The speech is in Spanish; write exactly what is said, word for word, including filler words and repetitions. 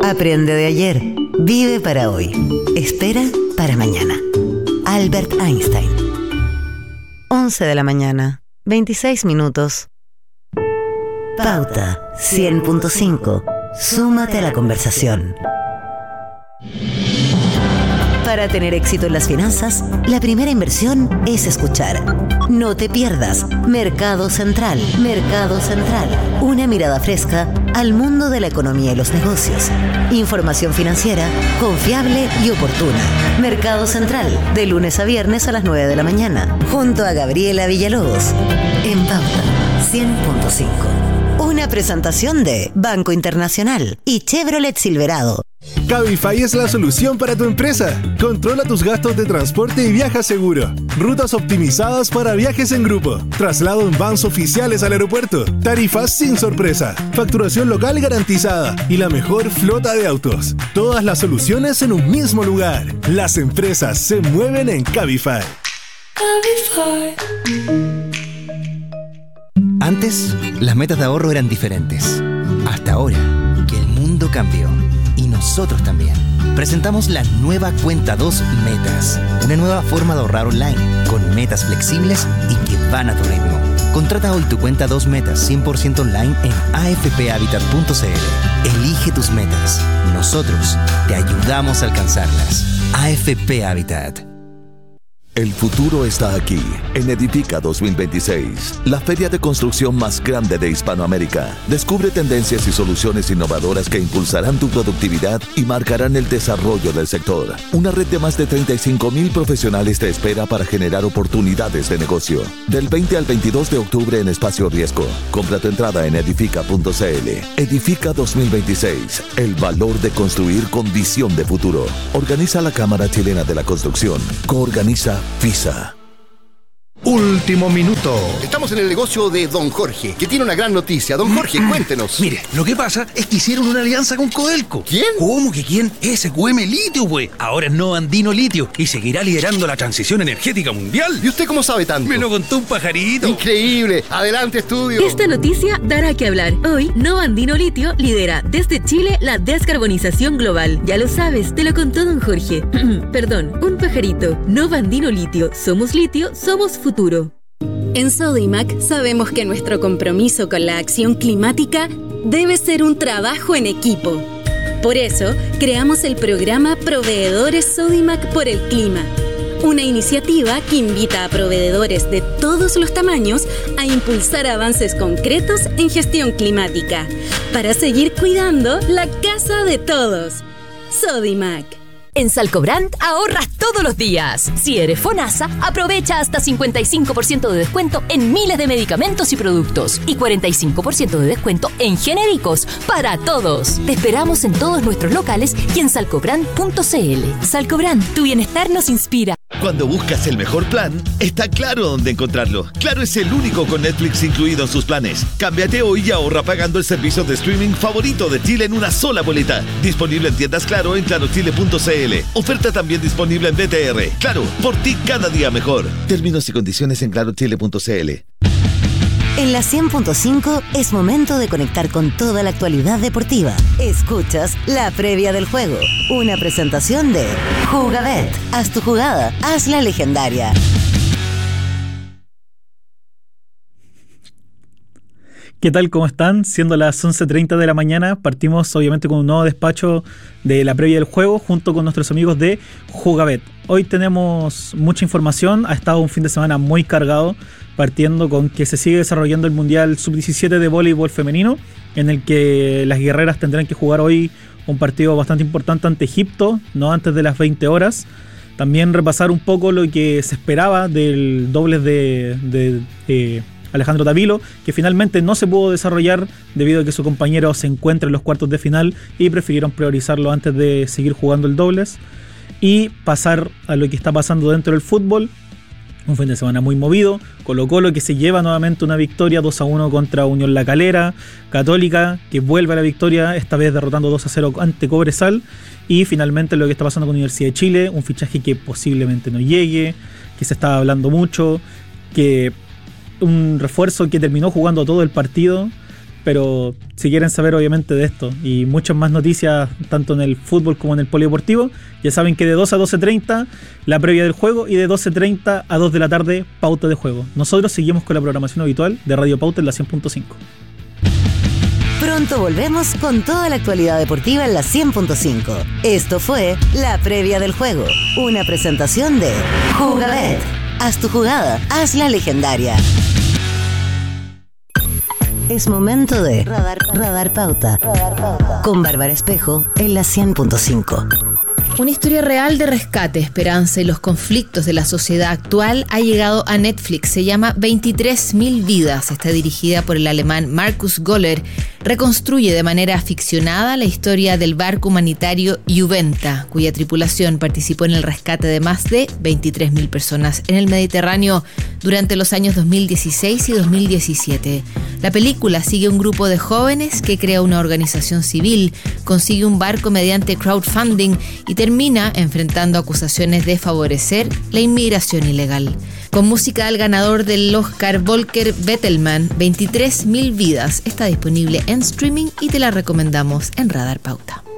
Aprende de ayer. Vive para hoy. Espera para mañana. Albert Einstein. once de la mañana. veintiséis minutos. Pauta cien punto cinco. Súmate a la conversación. Para tener éxito en las finanzas, la primera inversión es escuchar. No te pierdas Mercado Central. Mercado Central. Una mirada fresca al mundo de la economía y los negocios. Información financiera confiable y oportuna. Mercado Central, de lunes a viernes a las nueve de la mañana, junto a Gabriela Villalobos. En Pauta cien punto cinco. Una presentación de Banco Internacional y Chevrolet Silverado. Cabify es la solución para tu empresa. Controla tus gastos de transporte y viaja seguro. Rutas optimizadas para viajes en grupo. Traslado en vans oficiales al aeropuerto. Tarifas sin sorpresa. Facturación local garantizada. Y la mejor flota de autos. Todas las soluciones en un mismo lugar. Las empresas se mueven en Cabify. Cabify. Antes, las metas de ahorro eran diferentes. Hasta ahora, que el mundo cambió. Y nosotros también. Presentamos la nueva Cuenta dos Metas. Una nueva forma de ahorrar online, con metas flexibles y que van a tu ritmo. Contrata hoy tu Cuenta dos Metas cien por ciento online en a f p habitat punto c l. Elige tus metas. Nosotros te ayudamos a alcanzarlas. A F P Habitat. El futuro está aquí, en Edifica dos mil veintiséis, la feria de construcción más grande de Hispanoamérica. Descubre tendencias y soluciones innovadoras que impulsarán tu productividad y marcarán el desarrollo del sector. Una red de más de treinta y cinco mil profesionales te espera para generar oportunidades de negocio. Del veinte al veintidós de octubre en Espacio Riesgo. Compra tu entrada en edifica punto c l. Edifica dos mil veintiséis, el valor de construir con visión de futuro. Organiza la Cámara Chilena de la Construcción. Coorganiza FISA. Último minuto. Estamos en el negocio de Don Jorge, que tiene una gran noticia. Don Jorge, cuéntenos. Mire, lo que pasa es que hicieron una alianza con Codelco. ¿Quién? ¿Cómo que quién? S Q M Litio, pues. Ahora es No Andino Litio y seguirá liderando la transición energética mundial. ¿Y usted cómo sabe tanto? Me lo contó un pajarito. Increíble. Adelante, estudio. Esta noticia dará que hablar. Hoy, No Andino Litio lidera desde Chile la descarbonización global. Ya lo sabes, te lo contó Don Jorge. Perdón, un pajarito. No Andino Litio. Somos litio, somos futuro. Futuro. En Sodimac sabemos que nuestro compromiso con la acción climática debe ser un trabajo en equipo. Por eso, creamos el programa Proveedores Sodimac por el Clima, una iniciativa que invita a proveedores de todos los tamaños a impulsar avances concretos en gestión climática, para seguir cuidando la casa de todos. Sodimac. En Salcobrand ahorras todos los días. Si eres FONASA, aprovecha hasta cincuenta y cinco por ciento de descuento en miles de medicamentos y productos y cuarenta y cinco por ciento de descuento en genéricos para todos. Te esperamos en todos nuestros locales y en salcobrand punto c l. Salcobrand, tu bienestar nos inspira. Cuando buscas el mejor plan, está claro dónde encontrarlo. Claro es el único con Netflix incluido en sus planes. Cámbiate hoy y ahorra pagando el servicio de streaming favorito de Chile en una sola boleta. Disponible en tiendas Claro en claro chile punto c l. Oferta también disponible en B T R. Claro, por ti cada día mejor. Términos y condiciones en claro chile punto c l. En la cien punto cinco es momento de conectar con toda la actualidad deportiva. Escuchas la previa del juego, una presentación de Jugabet. Haz tu jugada, hazla legendaria. ¿Qué tal? ¿Cómo están? Siendo las once treinta de la mañana, partimos obviamente con un nuevo despacho de la previa del juego junto con nuestros amigos de Jugabet. Hoy tenemos mucha información, ha estado un fin de semana muy cargado, partiendo con que se sigue desarrollando el Mundial sub diecisiete de voleibol femenino, en el que las guerreras tendrán que jugar hoy un partido bastante importante ante Egipto, no antes de las veinte horas. También repasar un poco lo que se esperaba del dobles de... de eh, Alejandro Tavilo, que finalmente no se pudo desarrollar debido a que su compañero se encuentra en los cuartos de final y prefirieron priorizarlo antes de seguir jugando el dobles. Y pasar a lo que está pasando dentro del fútbol. Un fin de semana muy movido. Colo-Colo que se lleva nuevamente una victoria dos a uno contra Unión La Calera. Católica que vuelve a la victoria, esta vez derrotando dos a cero ante Cobresal. Y finalmente lo que está pasando con Universidad de Chile, un fichaje que posiblemente no llegue, que se estaba hablando mucho, que... un refuerzo que terminó jugando todo el partido, pero si quieren saber obviamente de esto y muchas más noticias, tanto en el fútbol como en el polideportivo, ya saben que de dos a doce treinta la previa del juego y de doce treinta a dos de la tarde Pauta de Juego. Nosotros seguimos con la programación habitual de Radio Pauta en la cien punto cinco. Pronto volvemos con toda la actualidad deportiva en la cien punto cinco. Esto fue La Previa del Juego, una presentación de Jugabet. Haz tu jugada, hazla legendaria. Es momento de Radar, Radar Pauta, Radar Pauta con Bárbara Espejo en la cien punto cinco. Una historia real de rescate, esperanza y los conflictos de la sociedad actual ha llegado a Netflix. Se llama veintitrés mil vidas. Está dirigida por el alemán Markus Göller. Reconstruye de manera ficcionada la historia del barco humanitario Juventa, cuya tripulación participó en el rescate de más de veintitrés mil personas en el Mediterráneo durante los años dos mil dieciséis y dos mil diecisiete. La película sigue un grupo de jóvenes que crea una organización civil, consigue un barco mediante crowdfunding y termina enfrentando acusaciones de favorecer la inmigración ilegal. Con música del ganador del Oscar Volker Bettelmann, veintitrés mil vidas está disponible en streaming y te la recomendamos en Radar Pauta.